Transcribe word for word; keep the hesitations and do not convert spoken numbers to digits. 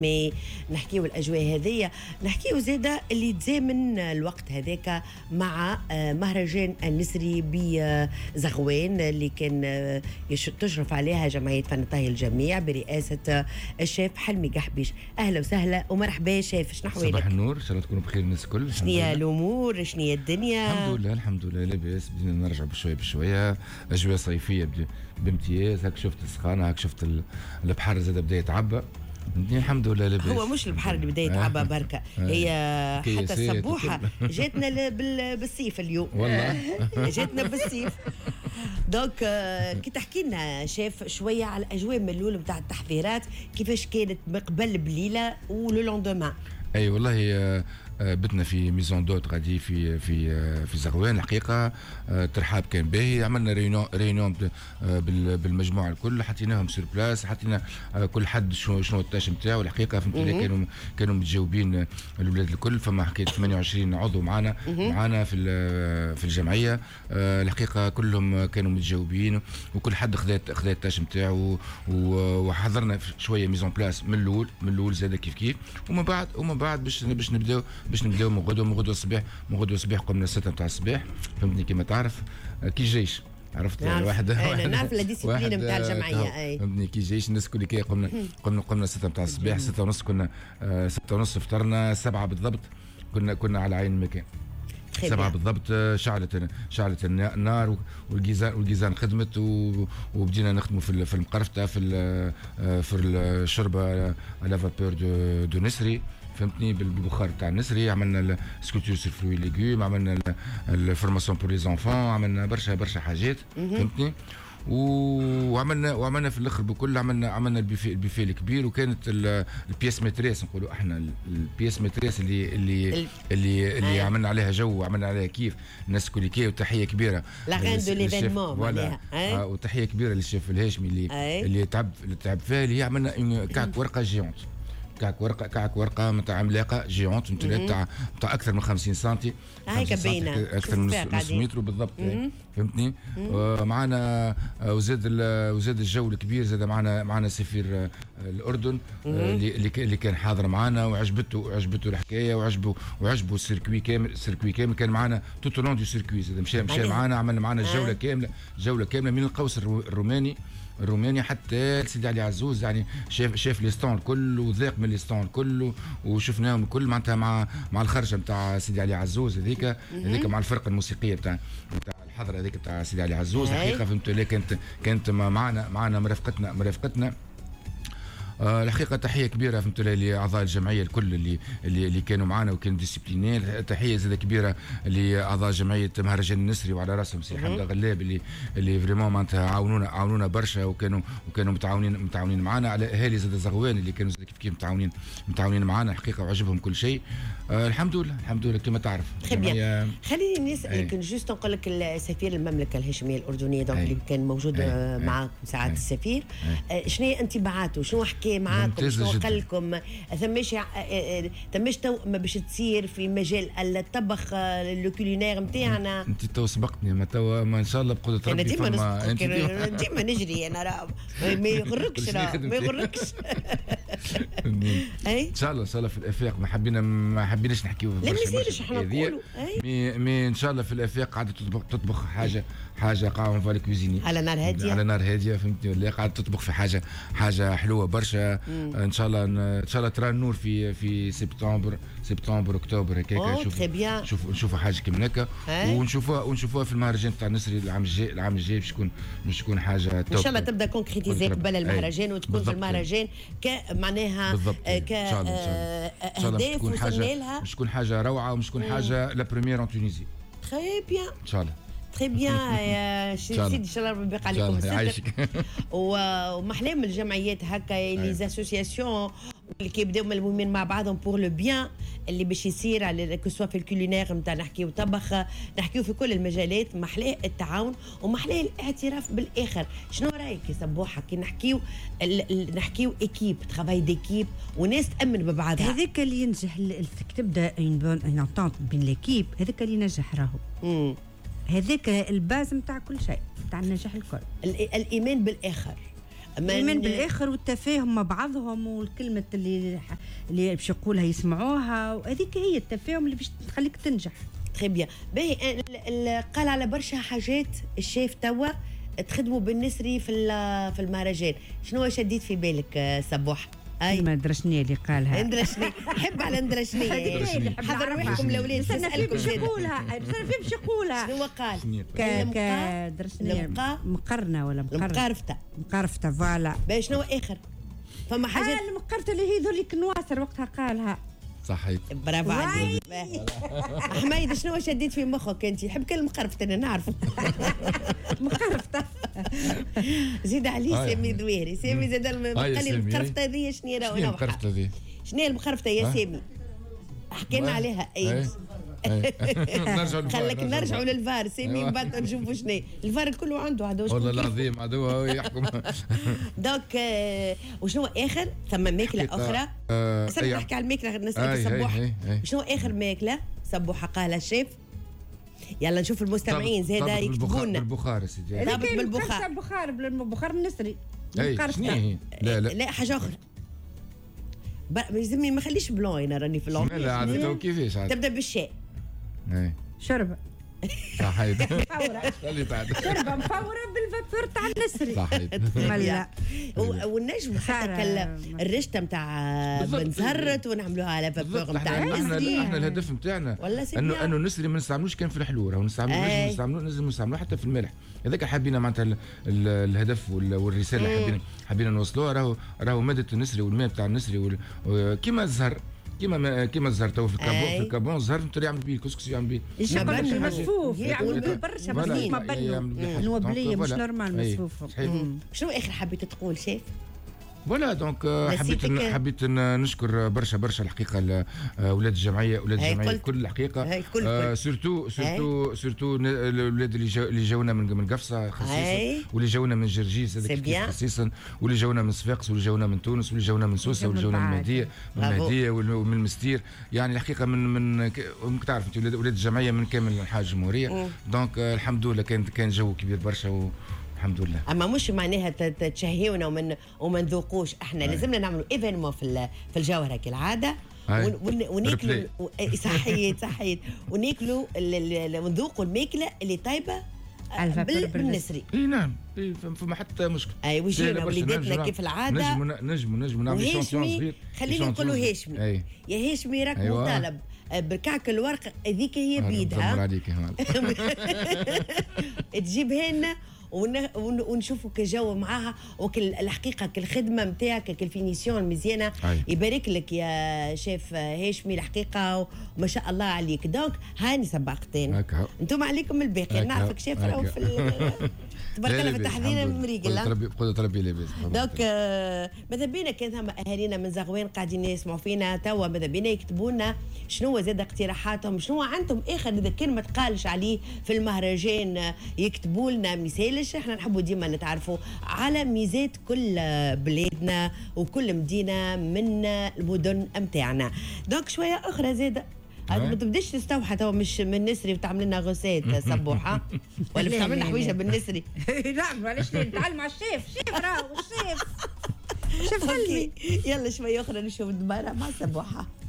مي نحكيو الاجواء هذيا، نحكيو زاده اللي تزامن الوقت هذاك مع مهرجان النسري بزغوان اللي كان تشرف عليها جمعيه فن طهي الجميع برئاسه الشيف حلمي قحبيش. اهلا وسهلا ومرحبا شيف، شنو احوالك؟ صباح النور، ان شاء الله تكونوا بخير الناس الكل. شنو هي الامور؟ شنو هي الدنيا؟ الحمد لله الحمد لله لاباس، بدينا نرجع بشويه بشويه، اجواء صيفيه بامتياز. هاك شفت السخانه، هاك شفت البحر زاد بدا يتعبى، الحمد لله لاباس. هو مش البحر اللي بدا يتعبى بركه، هي حتى السبوحه جاتنا بالصيف اليوم والله جاتنا بالصيف. دونك كي تحكي لنا شاف شويه على الاجواء من الاول نتاع التحضيرات، كيفاش كانت من قبل بليله ولو لوندومان؟ اي والله بتنا في ميزون دوت غادي في في في زغوان. الحقيقه الترحاب كان باهي، عملنا ريونيون ريونيون بالمجموعه الكل، حطيناهم سور بلاس، حطينا كل حد شنو شنو التاش نتاعو. الحقيقه فهمت كانوا كانوا متجاوبين الاولاد الكل، فما حكيت ثمانية وعشرين عضو معنا معنا في في الجمعيه. الحقيقه كلهم كانوا متجاوبين وكل حد خذا خذا التاش نتاعو، وحضرنا شويه ميزون بلاس من الاول من الاول زاد كيف كيف، ومن بعد ومن بعد باش باش نبداو باش نبداو من غدوه من غدوه الصباح من غدوه الصباح قمنا الستة نتاع الصباح، فهمتني كيما تعرف كي جيش، عرفت واحد انا نعرف لا ديسيبلين نتاع الجمعيه. اي فهمتني كي جيش الناس كل كي قمنا قمنا قمنا الستة نتاع الصباح، ستة ونص كنا ستة ونص فطرنا، سبعة بالضبط كنا كنا على عين المكان، سبعة بالضبط شعلت شعلت النار والجيزان والجيزان خدمت، وبدينا نخدموا في في المقرفته في في الشربه على فابور دو دو نسري، فهمتني بالبخار تاع النسري. عملنا السكولتور سور فروي ليغوم، عملنا الفورماسيون بور لي زونفون، عملنا برشا برشا حاجات فهمتني. وعملنا وعملنا في الاخر بكل عملنا عملنا البيفي البيفي الكبير، وكانت البياس ماتريس نقولوا احنا البياس ماتريس اللي اللي اللي, اللي عملنا عليها جو وعملنا عليها كيف الناس كل كي. وتحيه كبيره لا غان دو ليفينمون ولا وتحيه كبيره للشيف الهاشمي اللي أي. اللي تعب اللي تعب فيها، اللي هي عملنا كعك ورقه جيونت، كعك ورقه كعك ورقه نتاع عملاقه جيونت نتاع نتاع اكثر من خمسين سنتي، هاي باينه اكثر من نص متر بالضبط فهمتني. معنا وزاد وزاد الجو الكبير، زاد معنا معنا سفير الاردن اللي اللي كان حاضر معنا، وعجبته عجبته الحكايه، وعجبه وعجبه السيركوي كامل السيركوي كامل كان معنا توتو لون دو سيركوي، زاد مشى مشى معنا، عملنا معنا الجوله كامله جوله كامله من القوس الروماني الروماني حتى سيدي علي عزوز، يعني شاف شاف لي ستون الكل وذاق من لي ستون الكل، وشفناهم الكل معناتها مع مع الخرجه نتاع سيدي علي عزوز هذيك هذيك مع الفرقه الموسيقيه بتاع نتاع الحضره هذيك بتاع سيدي علي عزوز. الحقيقه فهمت ليه كانت كانت معنا معنا مرافقتنا مرافقتنا آه الحقيقه تحيه كبيره فهمت لاعضاء الجمعيه الكل اللي اللي, اللي كانوا معنا وكانوا ديسيبلينير. تحيه زاده كبيره لاعضاء جمعيه مهرجان النسري وعلى راسهم سي حمد غلاب اللي اللي فريمون معناتها عاونونا عاونونا برشا، وكانوا وكانوا متعاونين متعاونين معنا. على اهالي زاده زغوان اللي كانوا زاده كيف كيف متعاونين متعاونين معنا الحقيقه، وعجبهم كل شيء. آه الحمد لله الحمد لله كما تعرف. خليني نسالك جوست نقول لك السفير المملكه الهاشميه الاردنيه دونك اللي كان موجود معك ساعات السفير، شنو هي انطباعاته؟ شنو حكى معاكم؟ شنو قال لكم؟ ثماش ثماش تو ما باش تصير في مجال الطبخ الكولينير نتاعنا؟ انت تو سبقتني، ما تو ما ان شاء الله بقدره ربي فما ديما نجري انا راه ما يغركش راه ما يغركش. ان شاء الله ان شاء الله في الافاق ما حبينا ما حبيناش نحكيو لا ما يصيرش احنا نقولوا مي مي ان شاء الله في الافاق قاعده تطبخ تطبخ حاجه حاجه قاعده فالي كوزيني على نار هاديه على نار هاديه فهمتني ولا قاعده تطبخ في حاجه حاجه حلوه برشا. ان شاء الله ان شاء الله ترى النور في في سبتمبر سبتمبر اكتوبر هكاك، نشوف نشوف نشوفوا حاجه كيما هكا، ونشوفوها ونشوفوها في المهرجان تاع النسري العام الجاي العام الجاي باش تكون باش تكون حاجه ان شاء الله تبدا كونكريتيزي قبل المهرجان وتكون في المهرجان كمعناها كاهداف وصلنا لها، باش تكون حاجه روعه ومش تكون حاجه لا بريمير اون تونيزي. تري بيان ان شاء الله تري بيان يا سيدي ان شاء الله ربي يبقى عليكم الصدق. ومحلام الجمعيات هكا لي زاسوسياسيون اللي كيبداو ملمومين مع بعضهم بور لو بيان اللي باش يصير على كسوا في الكولينير نتاع نحكيو طبخ نحكيو في كل المجالات، محلاه التعاون ومحلاه الاعتراف بالاخر. شنو رايك يا سبوحه كي نحكيو نحكيو ايكيب ترافاي ديكيب وناس تامن ببعضها؟ هذاك اللي ينجح تبدا اون بون اون انطونت بين ليكيب، هذاك اللي ينجح راهو هذاك الباز نتاع كل شيء نتاع النجاح الكل. الايمان بالاخر من بالاخر والتفاهم مع بعضهم والكلمه اللي اللي باش يقولها يسمعوها، وهذيك هي التفاهم اللي باش تخليك تنجح. تري بيان. باهي قال على برشا حاجات الشيف توا تخدموا بالنسري في في المهرجان، شنو شديت في بالك سبوح؟ اي ما درشني اللي قالها اندرشني حب على اندرشني حضر روحكم الاولاد نسالكم باش يقولها نسال فيه باش يقولها شنو قال ك درشني مقرنه ولا مقرفته مقرفته فوالا. باهي شنو اخر فما حاجات آه المقرفته اللي هي ذوليك نواصر وقتها قالها صحيت. برافو عليك. حميد شنو شديت في مخك انت؟ يحب كلمه مقرفته انا نعرف. مقرفته زيد عليه سامي ذويري. سامي زاد قال لي المقرفته هذه شنو راهو شنو المقرفته هذه؟ شنو هي المقرفته يا سامي؟ حكينا عليها اي خليك نرجعوا للفار سامي من بعد نشوفوا شنو الفار الكل عنده هذا والله العظيم هذا يحكم. دونك وشنو اخر ثم ماكله اخرى؟ استنى نحكي على الماكله نسالك صبوحه شنو اخر ماكله صبوحه قالها الشيف؟ يلا نشوف المستمعين زاده يكتبوا لنا. بالبخار يا سيدي. ضابط بالبخار. بالبخار بالبخار النسري. شنو لا لا لا حاجه اخرى. يلزمني ما خليش بلون انا راني في اللون. لا عاد كيفاش عاد؟ تبدا بالشاء. اي شربه. صحيت. مفوره. شربه مفوره بالفابور تاع النسري. صحيت. ملا. والنجم حتى الرشته نتاع بن زهرت ونعملوها على فابور نتاع النسري. احنا الهدف نتاعنا انه انه النسري ما نستعملوش كان في الحلو، راهو نستعملوه نستعملوه لازم نستعملوه حتى في الملح. هذاك حابين معناتها الهدف والرساله اللي حابين حابين نوصلوها. راهو راهو ماده النسري والماء بتاع النسري كيما الزهر كيما كيما الزهر تو في الكابون في الكابون الزهر نتاع يعمل بيه الكسكس يعمل بيه يعمل مسفوف يعمل بيه برشا مسفوف ما بنو النوبليه مش نورمال مسفوف. شنو اخر حبيت تقول شيف؟ فوالا دونك حبيت حبيت نشكر برشا برشا الحقيقه اولاد الجمعيه اولاد الجمعيه كل الحقيقه سورتو سورتو سورتو الاولاد اللي جاونا من من قفصه خصيصا واللي جاونا من جرجيس هذاك خصيصا واللي جاونا من صفاقس واللي جاونا من تونس واللي جاونا من سوسه واللي جاونا من المهديه من المهديه ومن المستير. يعني الحقيقه من من تعرف انت اولاد الجمعيه من كامل انحاء الجمهوريه. دونك الحمد لله كان كان جو كبير برشا الحمد لله. اما مش معناها تشهيونا ومن وما نذوقوش. احنا لازمنا نعملوا ايفينمون في في الجوهره كالعاده وناكلوا صحيت صحيت وناكلوا ونذوقوا الماكله اللي طيبه بالنسري. اي نعم فما حتى مشكل. اي ويجينا وليداتنا كيف العاده نجموا نجموا نجموا نعملوا شونسيون صغير. خلينا نقولوا هاشمي يا هاشمي راك مطالب بالكعك الورق هذيك هي بيدها تجيبها لنا ونشوفوا كجو معاها وكل الحقيقه كالخدمه نتاعك كالفينيسيون المزيانه. يبارك لك يا شيف هاشمي الحقيقه وما شاء الله عليك. دونك هاني سبقتين انتم عليكم الباقي نعرفك شيف راهو في تبارك الله في التحضير مريقل. قدرة ربي لاباس. دونك ماذا بينا كان ثم اهالينا من زغوان قاعدين يسمعوا فينا توا ماذا بينا يكتبوا لنا شنو زاد اقتراحاتهم شنو عندهم اخر اذا كان ما تقالش عليه في المهرجان يكتبوا لنا مثالش. احنا نحبوا ديما نتعرفوا على ميزات كل بلادنا وكل مدينه من المدن نتاعنا. دونك شويه اخرى زاده ما تبداش تستوحى توا مش من نسري وتعمل لنا غوسات صبوحه ولا بتعمل لنا حويجه بالنسري. نعم علاش نتعلم مع الشيف شيف راهو الشيف شيف. يلا شويه اخرى نشوف الدباره مع صبوحه.